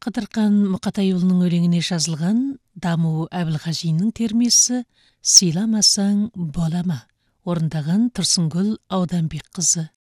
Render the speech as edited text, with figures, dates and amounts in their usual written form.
Қыдырқан Мұқатайұлының өлеңіне жазылған Даму Әбілғажинның термесі «Сыйламасаң болама» орындаған Тұрсынгүл Ауданбекқызы.